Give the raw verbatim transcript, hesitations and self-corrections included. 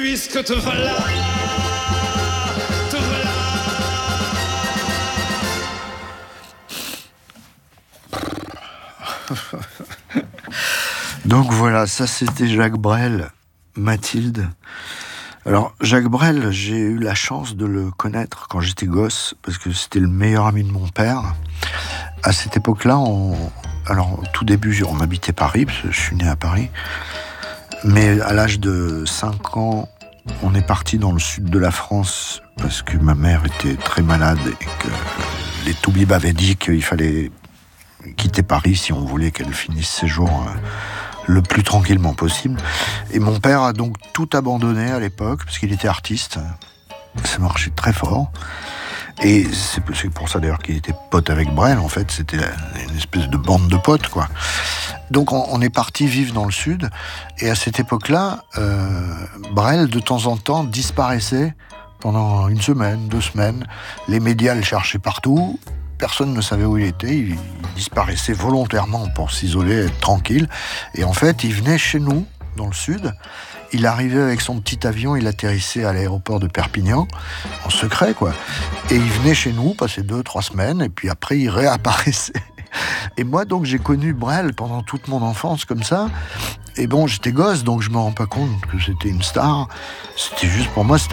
puisque te voilà, te voilà. Donc voilà, ça c'était Jacques Brel, Mathilde. Alors Jacques Brel, j'ai eu la chance de le connaître quand j'étais gosse, parce que c'était le meilleur ami de mon père. À cette époque-là, on... alors au tout début, on habitait Paris, parce que je suis né à Paris. Mais à l'âge de cinq ans, on est parti dans le sud de la France, parce que ma mère était très malade et que les toubibs avaient dit qu'il fallait quitter Paris si on voulait qu'elle finisse ses jours le plus tranquillement possible. Et mon père a donc tout abandonné à l'époque, parce qu'il était artiste. Ça marchait très fort. Et c'est pour ça d'ailleurs qu'il était pote avec Brel, en fait. C'était une espèce de bande de potes, quoi. Donc on, on est parti vivre dans le sud. Et à cette époque-là, euh, Brel, de temps en temps, disparaissait pendant une semaine, deux semaines. Les médias le cherchaient partout. Personne ne savait où il était, il, il disparaissait volontairement pour s'isoler, être tranquille. Et en fait, il venait chez nous, dans le sud. Il arrivait avec son petit avion, il atterrissait à l'aéroport de Perpignan, en secret, quoi. Et il venait chez nous, passer deux, trois semaines, et puis après, il réapparaissait. Et moi, donc, j'ai connu Brel pendant toute mon enfance, comme ça. Et bon, j'étais gosse, donc je me rends pas compte que c'était une star. C'était juste pour moi, c'était